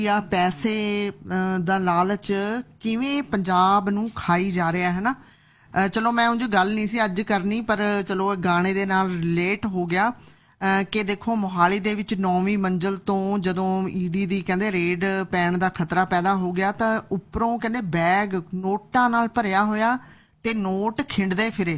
ਆ ਪੈਸੇ ਦਾ ਲਾਲਚ ਕਿਵੇਂ ਪੰਜਾਬ ਨੂੰ ਖਾਈ ਜਾ ਰਿਹਾ ਹੈ ਨਾ। ਚਲੋ ਮੈਂ ਉਂਝ ਗੱਲ ਨਹੀਂ ਸੀ ਅੱਜ ਕਰਨੀ, ਪਰ ਚਲੋ ਗਾਣੇ ਦੇ ਨਾਲ ਰਿਲੇਟ ਹੋ ਗਿਆ ਕਿ ਦੇਖੋ ਮੋਹਾਲੀ ਦੇ ਵਿੱਚ 9ਵੀਂ ਮੰਜ਼ਲ ਤੋਂ ਜਦੋਂ ਈਡੀ ਦੀ ਕਹਿੰਦੇ ਰੇਡ ਪੈਣ ਦਾ ਖਤਰਾ ਪੈਦਾ ਹੋ ਗਿਆ ਤਾਂ ਉੱਪਰੋਂ ਕਹਿੰਦੇ ਬੈਗ ਨੋਟਾਂ ਨਾਲ ਭਰਿਆ ਹੋਇਆ ਤੇ ਨੋਟ ਖਿੰਡਦੇ ਫਿਰੇ।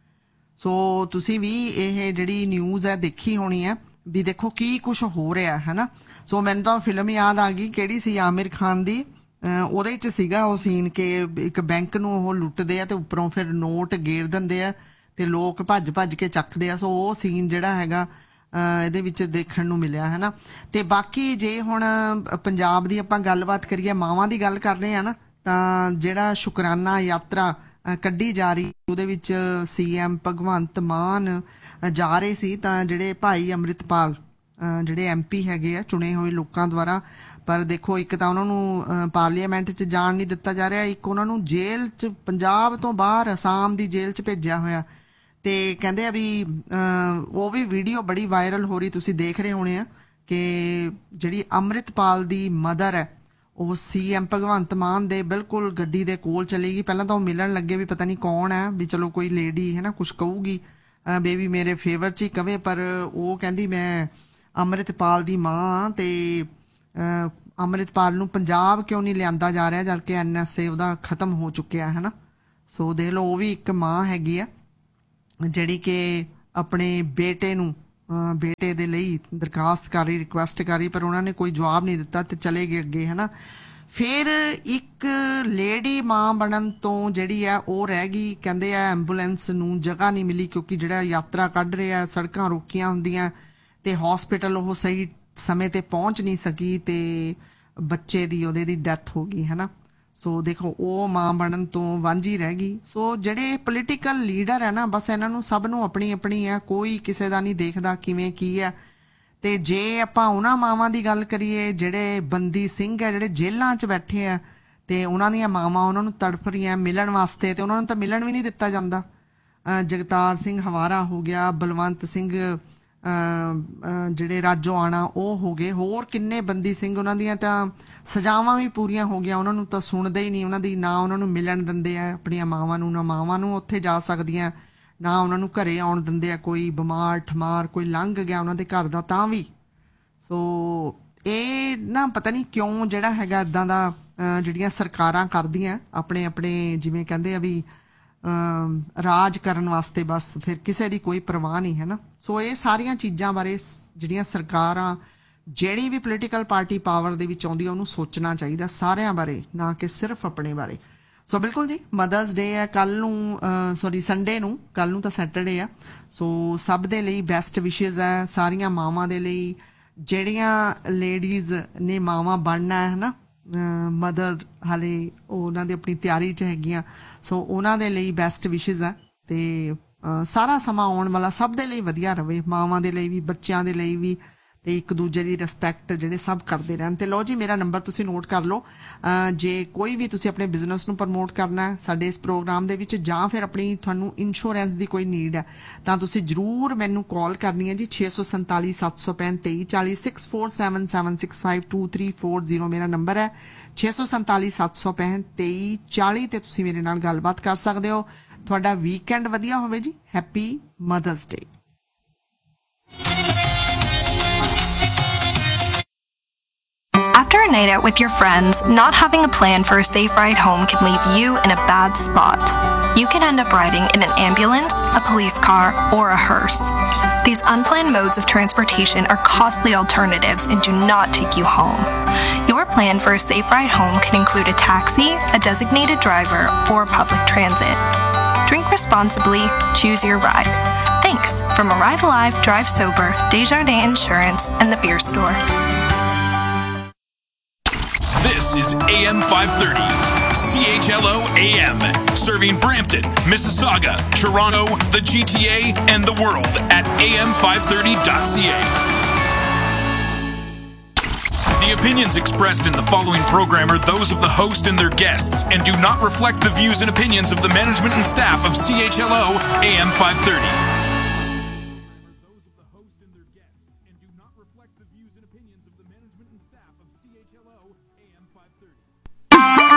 ਸੋ ਤੁਸੀਂ ਵੀ ਇਹ ਜਿਹੜੀ ਨਿਊਜ਼ ਹੈ ਦੇਖੀ ਹੋਣੀ ਹੈ ਵੀ ਦੇਖੋ ਕੀ ਕੁਛ ਹੋ ਰਿਹਾ ਹੈ ਨਾ। ਸੋ ਮੈਨੂੰ ਤਾਂ ਫਿਲਮ ਯਾਦ ਆ ਗਈ, ਕਿਹੜੀ ਸੀ, ਆਮਿਰ ਖਾਨ ਦੀ, ਉਹਦੇ 'ਚ ਸੀਗਾ ਉਹ ਸੀਨ ਕਿ ਇੱਕ ਬੈਂਕ ਨੂੰ ਉਹ ਲੁੱਟਦੇ ਆ ਤੇ ਉੱਪਰੋਂ ਫਿਰ ਨੋਟ ਗੇਰ ਦਿੰਦੇ ਆ ਤੇ ਲੋਕ ਭੱਜ ਭੱਜ ਕੇ ਚੱਕਦੇ ਆ। ਸੋ ਉਹ ਸੀਨ ਜਿਹੜਾ ਹੈਗਾ ਇਹਦੇ ਵਿੱਚ ਦੇਖਣ ਨੂੰ ਮਿਲਿਆ ਹੈ ਨਾ। ਤੇ ਬਾਕੀ ਜੇ ਹੁਣ ਪੰਜਾਬ ਦੀ ਆਪਾਂ ਗੱਲਬਾਤ ਕਰੀਏ, ਮਾਵਾਂ ਦੀ ਗੱਲ ਕਰ ਰਹੇ ਆ ਨਾ, ਤਾਂ ਜਿਹੜਾ ਸ਼ੁਕਰਾਨਾ ਯਾਤਰਾ ਕੱਢੀ ਜਾ ਰਹੀ ਉਹਦੇ ਵਿੱਚ CM ਭਗਵੰਤ ਮਾਨ ਜਾ ਰਹੇ ਸੀ, ਤਾਂ ਜਿਹੜੇ ਭਾਈ ਅੰਮ੍ਰਿਤਪਾਲ ਜਿਹੜੇ MP ਹੈਗੇ ਆ ਚੁਣੇ ਹੋਏ ਲੋਕਾਂ ਦੁਆਰਾ, ਪਰ ਦੇਖੋ ਇੱਕ ਤਾਂ ਉਹਨਾਂ ਨੂੰ ਪਾਰਲੀਮੈਂਟ 'ਚ ਜਾਣ ਨਹੀਂ ਦਿੱਤਾ ਜਾ ਰਿਹਾ, ਇੱਕ ਉਹਨਾਂ ਨੂੰ ਜੇਲ੍ਹ 'ਚ ਪੰਜਾਬ ਤੋਂ ਬਾਹਰ ਅਸਾਮ ਦੀ ਜੇਲ੍ਹ 'ਚ ਭੇਜਿਆ ਹੋਇਆ। ਤੇ ਕਹਿੰਦੇ ਆ ਵੀ ਉਹ ਵੀ ਵੀਡੀਓ ਬੜੀ ਵਾਇਰਲ ਹੋ ਰਹੀ, ਤੁਸੀਂ ਦੇਖ ਰਹੇ ਹੋਣੇ ਆ ਕਿ ਜਿਹੜੀ ਅੰਮ੍ਰਿਤਪਾਲ ਦੀ ਮਦਰ ਹੈ ਉਹ CM ਭਗਵੰਤ ਮਾਨ ਦੇ ਬਿਲਕੁਲ ਗੱਡੀ ਦੇ ਕੋਲ ਚਲੇਗੀ। ਪਹਿਲਾਂ ਤਾਂ ਉਹ ਮਿਲਣ ਲੱਗੇ ਵੀ ਪਤਾ ਨਹੀਂ ਕੌਣ ਹੈ, ਵੀ ਚਲੋ ਕੋਈ ਲੇਡੀ ਹੈ ਨਾ ਕੁਛ ਕਹੂਗੀ, ਬੇਬੀ ਮੇਰੇ ਫੇਵਰ 'ਚ ਹੀ ਕਵੇ, ਪਰ ਉਹ ਕਹਿੰਦੀ ਮੈਂ ਅੰਮ੍ਰਿਤਪਾਲ ਦੀ ਮਾਂ ਤੇ ਅੰਮ੍ਰਿਤਪਾਲ ਨੂੰ ਪੰਜਾਬ ਕਿਉਂ ਨਹੀਂ ਲਿਆਂਦਾ ਜਾ ਰਿਹਾ ਜਦ ਕਿ NSA ਉਹਦਾ ਖਤਮ ਹੋ ਚੁੱਕਿਆ ਹੈ ਨਾ। ਸੋ ਦੇਖ ਲਓ ਉਹ ਵੀ ਇੱਕ ਮਾਂ ਹੈਗੀ ਆ ਜਿਹੜੀ ਕਿ ਆਪਣੇ ਬੇਟੇ ਨੂੰ ਬੇਟੇ ਦੇ ਲਈ ਦਰਖਾਸਤ ਕਰ ਰਹੀ, ਰਿਕੁਐਸਟ ਕਰ ਰਹੀ, ਪਰ ਉਹਨਾਂ ਨੇ ਕੋਈ ਜਵਾਬ ਨਹੀਂ ਦਿੱਤਾ ਤੇ ਚਲੇ ਗਏ ਅੱਗੇ ਹੈ ਨਾ। ਫਿਰ ਇੱਕ ਲੇਡੀ ਮਾਂ ਬਣਨ ਤੋਂ ਜਿਹੜੀ ਆ ਉਹ ਰਹਿ ਗਈ, ਕਹਿੰਦੇ ਆ ਐਂਬੂਲੈਂਸ ਨੂੰ ਜਗ੍ਹਾ ਨਹੀਂ ਮਿਲੀ ਕਿਉਂਕਿ ਜਿਹੜਾ ਯਾਤਰਾ ਕੱਢ ਰਿਹਾ ਸੜਕਾਂ ਰੋਕੀਆਂ ਹੁੰਦੀਆਂ ਤੇ ਹਸਪੀਟਲ ਉਹ ਸਹੀ ਸਮੇਂ ਤੇ ਪਹੁੰਚ ਨਹੀਂ ਸਕੀ ਤੇ ਬੱਚੇ ਦੀ ਉਹਦੇ ਦੀ ਡੈਥ ਹੋ ਗਈ ਹੈ ਨਾ। ਸੋ ਦੇਖੋ ਉਹ ਮਾਂ ਬਣਨ ਤੋਂ ਵਾਂਝੀ ਰਹਿ ਗਈ। ਸੋ ਜਿਹੜੇ ਪੋਲੀਟੀਕਲ ਲੀਡਰ ਹੈ ਨਾ, ਬਸ ਇਹਨਾਂ ਨੂੰ ਸਭ ਨੂੰ ਆਪਣੀ ਆਪਣੀ ਆ, ਕੋਈ ਕਿਸੇ ਦਾ ਨਹੀਂ ਦੇਖਦਾ ਕਿਵੇਂ ਕੀ ਹੈ। ਤੇ ਜੇ ਆਪਾਂ ਉਹਨਾਂ ਮਾਵਾਂ ਦੀ ਗੱਲ ਕਰੀਏ ਜਿਹੜੇ ਬੰਦੀ ਸਿੰਘ ਹੈ ਜਿਹੜੇ ਜੇਲ੍ਹਾਂ 'ਚ ਬੈਠੇ ਆ ਤੇ ਉਹਨਾਂ ਦੀਆਂ ਮਾਵਾਂ ਉਹਨਾਂ ਨੂੰ ਤੜਫ ਰਹੀਆਂ ਮਿਲਣ ਵਾਸਤੇ ਤੇ ਉਹਨਾਂ ਨੂੰ ਤਾਂ ਮਿਲਣ ਵੀ ਨਹੀਂ ਦਿੱਤਾ ਜਾਂਦਾ। ਜਗਤਾਰ ਸਿੰਘ ਹਵਾਰਾ ਹੋ ਗਿਆ, ਬਲਵੰਤ ਸਿੰਘ ਜਿਹੜੇ ਰਾਜੋਆਣਾ ਉਹ ਹੋ ਗਏ, ਹੋਰ ਕਿੰਨੇ ਬੰਦੀ ਸਿੰਘ, ਉਹਨਾਂ ਦੀਆਂ ਤਾਂ ਸਜ਼ਾਵਾਂ ਵੀ ਪੂਰੀਆਂ ਹੋ ਗਈਆਂ, ਉਹਨਾਂ ਨੂੰ ਤਾਂ ਸੁਣਦੇ ਹੀ ਨਹੀਂ, ਉਹਨਾਂ ਦੀ ਨਾ ਉਹਨਾਂ ਨੂੰ ਮਿਲਣ ਦਿੰਦੇ ਆ ਆਪਣੀਆਂ ਮਾਵਾਂ ਨੂੰ, ਨਾ ਮਾਵਾਂ ਨੂੰ ਉੱਥੇ ਜਾ ਸਕਦੀਆਂ, ਨਾ ਉਹਨਾਂ ਨੂੰ ਘਰੇ ਆਉਣ ਦਿੰਦੇ ਆ। ਕੋਈ ਬਿਮਾਰ ਠਮਾਰ ਕੋਈ ਲੰਘ ਗਿਆ ਉਹਨਾਂ ਦੇ ਘਰ ਦਾ ਤਾਂ ਵੀ। ਸੋ ਇਹ ਨਾ ਪਤਾ ਨਹੀਂ ਕਿਉਂ ਜਿਹੜਾ ਹੈਗਾ ਇੱਦਾਂ ਦਾ ਜਿਹੜੀਆਂ ਸਰਕਾਰਾਂ ਕਰਦੀਆਂ ਆਪਣੇ ਆਪਣੇ ਜਿਵੇਂ ਕਹਿੰਦੇ ਆ ਵੀ ਰਾਜ ਕਰਨ ਵਾਸਤੇ, ਬਸ ਫਿਰ ਕਿਸੇ ਦੀ ਕੋਈ ਪਰਵਾਹ ਨਹੀਂ ਹੈ ਨਾ। ਸੋ ਇਹ ਸਾਰੀਆਂ ਚੀਜ਼ਾਂ ਬਾਰੇ ਜਿਹੜੀਆਂ ਸਰਕਾਰਾਂ ਜਿਹੜੀ ਵੀ ਪੋਲੀਟੀਕਲ ਪਾਰਟੀ ਪਾਵਰ ਦੇ ਵਿੱਚ ਆਉਂਦੀ ਹੈ ਉਹਨੂੰ ਸੋਚਣਾ ਚਾਹੀਦਾ ਸਾਰਿਆਂ ਬਾਰੇ, ਨਾ ਕਿ ਸਿਰਫ ਆਪਣੇ ਬਾਰੇ। ਸੋ ਬਿਲਕੁਲ ਜੀ, ਮਦਰਸ ਡੇ ਹੈ ਕੱਲ੍ਹ ਨੂੰ, ਸੌਰੀ ਸੰਡੇ ਨੂੰ, ਕੱਲ੍ਹ ਨੂੰ ਤਾਂ ਸੈਟਰਡੇ ਆ। ਸੋ ਸਭ ਦੇ ਲਈ ਬੈਸਟ ਵਿਸ਼ੇਜ਼ ਹੈ, ਸਾਰੀਆਂ ਮਾਵਾਂ ਦੇ ਲਈ ਜਿਹੜੀਆਂ ਲੇਡੀਜ਼ ਨੇ ਮਾਵਾਂ ਬਣਨਾ ਹੈ ਨਾ, ਮਦਰ ਹਾਲੇ ਉਹਨਾਂ ਦੀ ਆਪਣੀ ਤਿਆਰੀ 'ਚ ਹੈਗੀਆਂ। ਸੋ ਉਹਨਾਂ ਦੇ ਲਈ ਬੈਸਟ ਵਿਸ਼ੇਜ਼ ਹੈ ਤੇ ਸਾਰਾ ਸਮਾਂ ਆਉਣ ਵਾਲਾ ਸਭ ਦੇ ਲਈ ਵਧੀਆ ਰਹੇ, ਮਾਵਾਂ ਦੇ ਲਈ ਵੀ ਬੱਚਿਆਂ ਦੇ ਲਈ ਵੀ, ਤੇ ਇੱਕ ਦੂਜੇ ਦੀ ਰਿਸਪੈਕਟ ਜਿਹੜੇ ਸਭ ਕਰਦੇ ਰਹਿਣ। ਤੇ ਲਓ ਜੀ, ਮੇਰਾ ਨੰਬਰ ਤੁਸੀਂ ਨੋਟ ਕਰ ਲਓ। ਜੇ ਕੋਈ ਵੀ ਤੁਸੀਂ ਆਪਣੇ ਬਿਜ਼ਨਸ ਨੂੰ ਪ੍ਰਮੋਟ ਕਰਨਾ ਹੈ ਸਾਡੇ ਇਸ ਪ੍ਰੋਗਰਾਮ ਦੇ ਵਿੱਚ, ਜਾਂ ਫਿਰ ਆਪਣੀ ਤੁਹਾਨੂੰ ਇੰਸ਼ੋਰੈਂਸ ਦੀ ਕੋਈ ਨੀਡ ਹੈ, ਤਾਂ ਤੁਸੀਂ ਜ਼ਰੂਰ ਮੈਨੂੰ ਕਾਲ ਕਰਨੀ ਹੈ ਜੀ। 647 765 2340 6477652340 ਮੇਰਾ ਨੰਬਰ ਹੈ। 647 765 2340 ਤੇ ਤੁਸੀਂ ਮੇਰੇ ਨਾਲ ਗੱਲਬਾਤ ਕਰ ਸਕਦੇ ਹੋ। ਤੁਹਾਡਾ ਵੀਕਐਂਡ ਵਧੀਆ ਹੋਵੇ ਜੀ। Happy mothers day. After a night out with your friends, not having a plan for a safe ride home can leave you in a bad spot. You can end up riding in an ambulance, a police car, or a hearse. These unplanned modes of transportation are costly alternatives and do not take you home. Your plan for a safe ride home can include a taxi, a designated driver, or public transit. Drink responsibly, choose your ride. Thanks from Arrive Alive, Drive Sober, Desjardins Insurance, and the Beer Store. This is AM 530, CHLO AM, serving Brampton, Mississauga, Toronto, the GTA, and the world at am530.ca. The opinions expressed in the following program are those of the host and their guests and do not reflect the views and opinions of the management and staff of CHLO AM 530. Those of the host and their guests and do not reflect the views and opinions of the management and staff of CHLO 530.